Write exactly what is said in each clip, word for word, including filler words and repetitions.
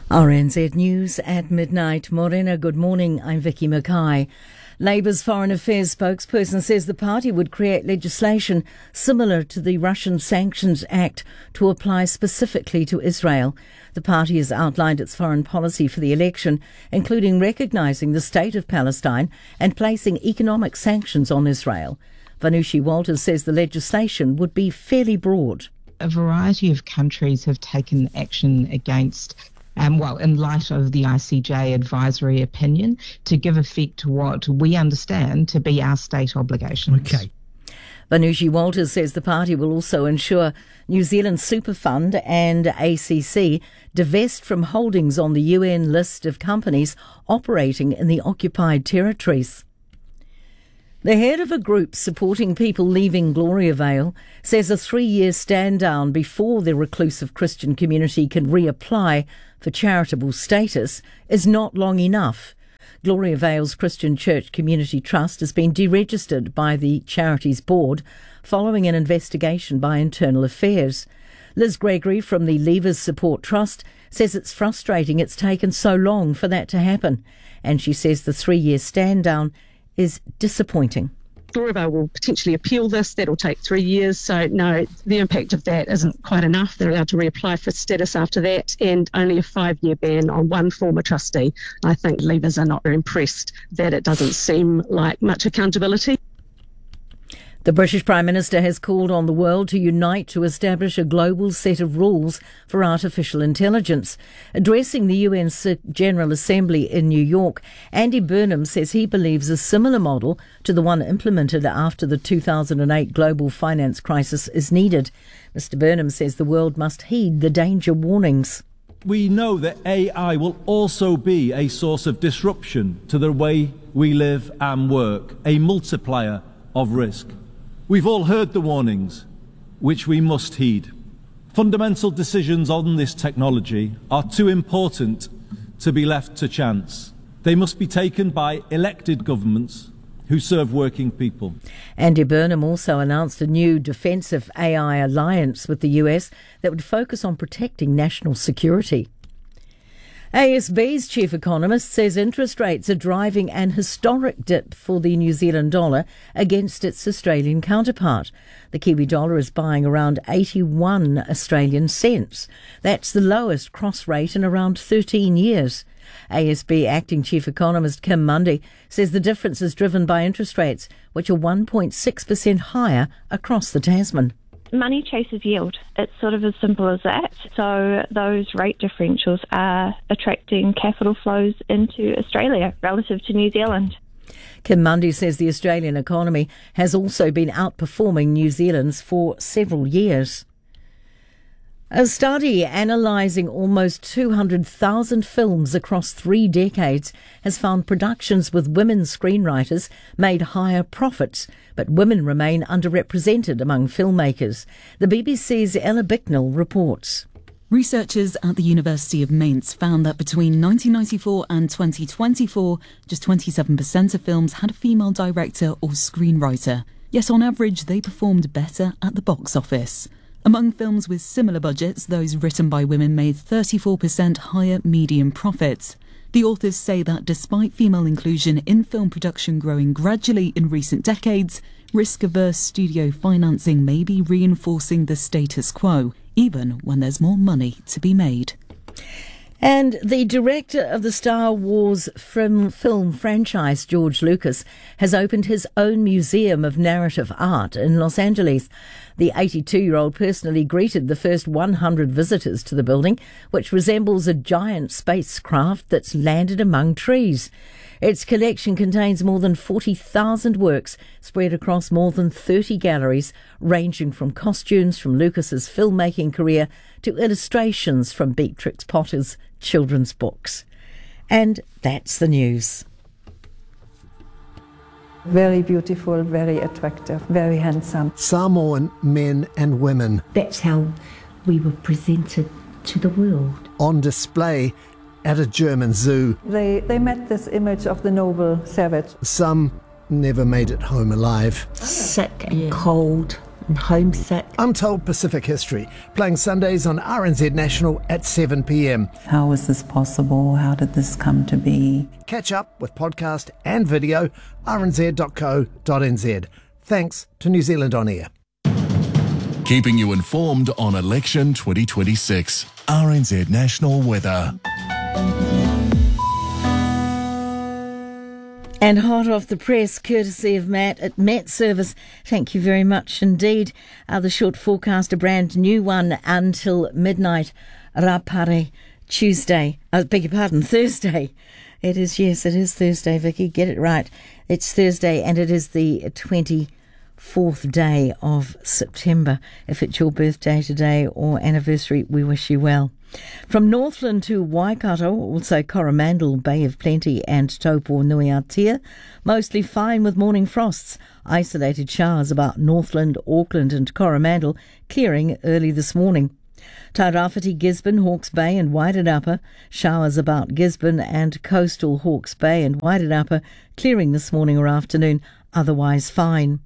R N Z News at midnight. Morena, good morning. I'm Vicky Mackay. Labour's Foreign Affairs spokesperson says the party would create legislation similar to the Russian Sanctions Act to apply specifically to Israel. The party has outlined its foreign policy for the election, including recognising the state of Palestine and placing economic sanctions on Israel. Vanushi Walters says the legislation would be fairly broad. A variety of countries have taken action against Um, well, in light of the I C J advisory opinion, to give effect to what we understand to be our state obligations. Okay. Vanushi Walters says the party will also ensure New Zealand Super Fund and A C C divest from holdings on the U N list of companies operating in the occupied territories. The head of a group supporting people leaving Gloriavale says a three-year stand-down before the reclusive Christian community can reapply for charitable status is not long enough. Gloriavale's Christian Church Community Trust has been deregistered by the charity's board following an investigation by Internal Affairs. Liz Gregory from the Leavers Support Trust says it's frustrating it's taken so long for that to happen, and she says the three-year stand-down is disappointing. Gloriavale will potentially appeal this. That'll take three years. So, no, the impact of that isn't quite enough. They're allowed to reapply for status after that, and only a five-year ban on one former trustee. I think Leavers are not very impressed that it doesn't seem like much accountability. The British Prime Minister has called on the world to unite to establish a global set of rules for artificial intelligence. Addressing the U N General Assembly in New York, Andy Burnham says he believes a similar model to the one implemented after the two thousand eight global finance crisis is needed. Mister Burnham says the world must heed the danger warnings. We know that A I will also be a source of disruption to the way we live and work, a multiplier of risk. We've all heard the warnings, which we must heed. Fundamental decisions on this technology are too important to be left to chance. They must be taken by elected governments who serve working people. Andy Burnham also announced a new defensive A I alliance with the U S that would focus on protecting national security. A S B's chief economist says interest rates are driving an historic dip for the New Zealand dollar against its Australian counterpart. The Kiwi dollar is buying around eighty-one Australian cents. That's the lowest cross rate in around thirteen years. A S B acting chief economist Kim Mundy says the difference is driven by interest rates, which are one point six percent higher across the Tasman. Money chases yield. It's sort of as simple as that. So those rate differentials are attracting capital flows into Australia relative to New Zealand. Kim Mundy says the Australian economy has also been outperforming New Zealand's for several years. A study analysing almost two hundred thousand films across three decades has found productions with women screenwriters made higher profits, but women remain underrepresented among filmmakers. The B B C's Ella Bicknell reports. Researchers at the University of Mainz found that between nineteen ninety-four and twenty twenty-four, just twenty-seven percent of films had a female director or screenwriter. Yet on average, they performed better at the box office. Among films with similar budgets, those written by women made thirty-four percent higher median profits. The authors say that despite female inclusion in film production growing gradually in recent decades, risk-averse studio financing may be reinforcing the status quo, even when there's more money to be made. And the director of the Star Wars film, film franchise, George Lucas, has opened his own museum of narrative art in Los Angeles. The eighty-two-year-old personally greeted the first one hundred visitors to the building, which resembles a giant spacecraft that's landed among trees. Its collection contains more than forty thousand works spread across more than thirty galleries, ranging from costumes from Lucas's filmmaking career to illustrations from Beatrix Potter's children's books. And that's the news. Very beautiful, very attractive, very handsome. Samoan men and women. That's how we were presented to the world. On display at a German zoo. They, they met this image of the noble savage. Some never made it home alive. Sick and yeah. cold I'm homesick. Untold Pacific History, playing Sundays on R N Z National at seven p m. How was this possible? How did this come to be? Catch up with podcast and video, r n z dot co dot n z. Thanks to New Zealand On Air. Keeping you informed on election twenty twenty-six. R N Z National Weather. And hot off the press, courtesy of Matt at Met Service. Thank you very much indeed. Uh, the short forecast, a brand new one until midnight. Rapare, Tuesday. I uh, beg your pardon, Thursday. It is, yes, it is Thursday, Vicky. Get it right. It's Thursday and it is the twenty-fourth day of September. If it's your birthday today or anniversary, we wish you well. From Northland to Waikato, also Coromandel, Bay of Plenty and Taupo Nui Aotea, mostly fine with morning frosts. Isolated showers about Northland, Auckland and Coromandel, clearing early this morning. Tairāwhiti, Gisborne, Hawke's Bay and Wairarapa, showers about Gisborne and coastal Hawke's Bay and Wairarapa, clearing this morning or afternoon, otherwise fine.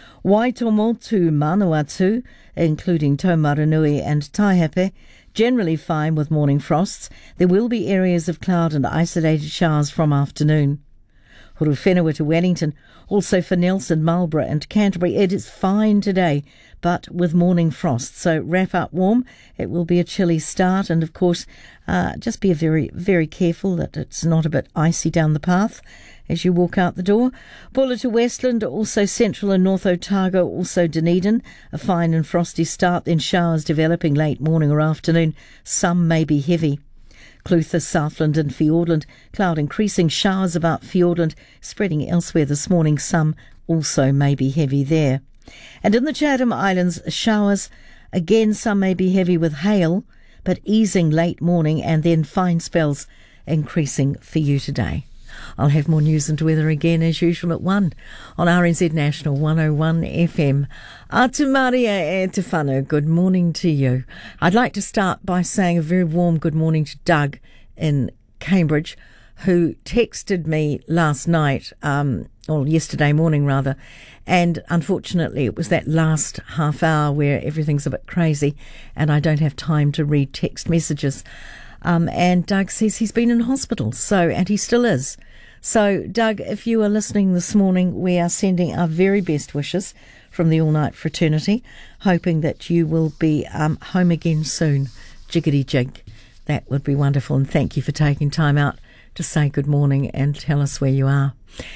Waitomo to Manawatu, including Taumaranui and Taihape, generally fine with morning frosts. There will be areas of cloud and isolated showers from afternoon. Horowhenua to Wellington, also for Nelson, Marlborough and Canterbury. It is fine today, but with morning frosts. So wrap up warm. It will be a chilly start, and of course, uh, just be very, very careful that it's not a bit icy down the path as you walk out the door. Bulla to Westland, also Central and North Otago, also Dunedin. A fine and frosty start, then showers developing late morning or afternoon. Some may be heavy. Clutha, Southland and Fiordland, cloud increasing, showers about Fiordland, spreading elsewhere this morning. Some also may be heavy there. And in the Chatham Islands, showers, again some may be heavy with hail, but easing late morning and then fine spells increasing for you today. I'll have more news and weather again as usual at one on R N Z National one oh one F M. Atu Maria e te whanu, good morning to you. I'd like to start by saying a very warm good morning to Doug in Cambridge, who texted me last night, um, or yesterday morning rather, and unfortunately it was that last half hour where everything's a bit crazy and I don't have time to read text messages. Um, and Doug says he's been in hospital, so, and he still is. So, Doug, if you are listening this morning, we are sending our very best wishes from the All Night Fraternity, hoping that you will be um, home again soon. Jiggity jig. That would be wonderful, and thank you for taking time out to say good morning and tell us where you are.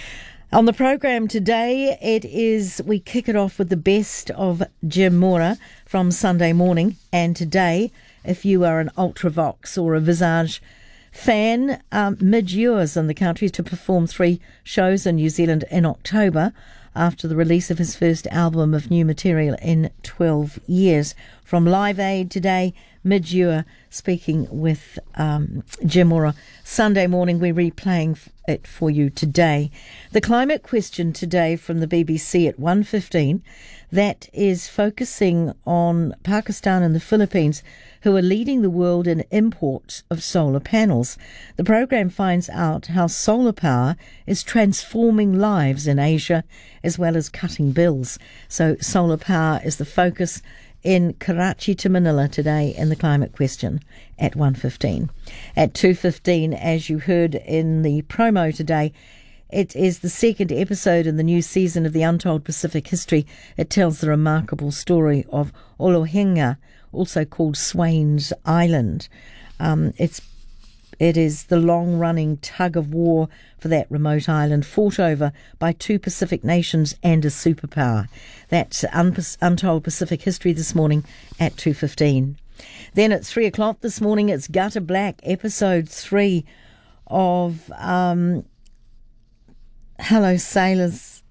On the program today, it is, we kick it off with the best of Jim Mora from Sunday Morning, and today, if you are an Ultravox or a Visage fan, um, Midge Ure's in the country to perform three shows in New Zealand in October after the release of his first album of new material in twelve years. From Live Aid today, Midge Ure speaking with um, Jim Mora. Sunday morning, we're replaying it for you today. The climate question today from the B B C at one fifteen, that is focusing on Pakistan and the Philippines, who are leading the world in imports of solar panels. The program finds out how solar power is transforming lives in Asia as well as cutting bills. So solar power is the focus in Karachi to Manila today in the climate question at one fifteen. At two fifteen, as you heard in the promo today, it is the second episode in the new season of the Untold Pacific History. It tells the remarkable story of Olohenga, also called Swain's Island. Um, it's It is the long-running tug of war for that remote island, fought over by two Pacific nations and a superpower. That's Un- Untold Pacific History this morning at two fifteen. Then at three o'clock this morning, it's Gutter Black, episode three of um, Hello Sailors,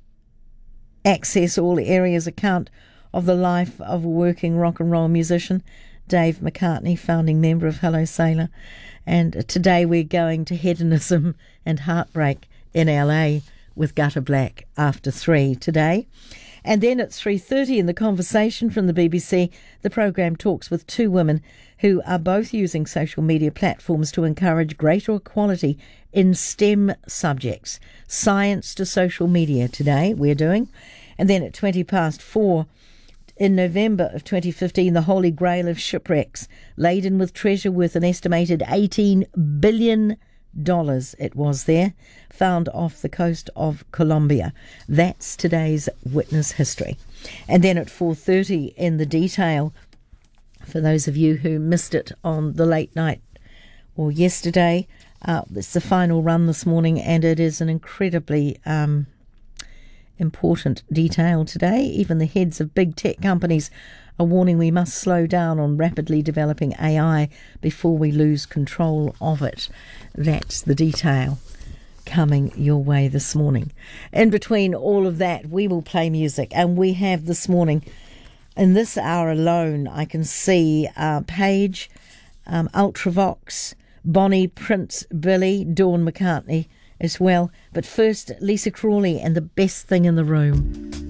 Access All Areas account of the life of a working rock and roll musician, Dave McCartney, founding member of Hello Sailor. And today we're going to hedonism and heartbreak in L A with Gutter Black after three today. And then at three thirty in the conversation from the B B C, the program talks with two women who are both using social media platforms to encourage greater equality in STEM subjects. Science to social media today we're doing. And then at twenty past four, In November of twenty fifteen, the Holy Grail of shipwrecks, laden with treasure worth an estimated eighteen billion dollars it was there, found off the coast of Colombia. That's today's Witness History. And then at four thirty in the detail, for those of you who missed it on the late night or yesterday, uh, it's the final run this morning, and it is an incredibly um, important detail today. Even the heads of big tech companies are warning we must slow down on rapidly developing A I before we lose control of it. That's the detail coming your way this morning. In between all of that, we will play music, and we have this morning, in this hour alone, I can see uh, Paige, um, Ultravox, Bonnie, Prince Billy, Dawn McCartney as well. But first, Lisa Crawley and The Best Thing in the Room.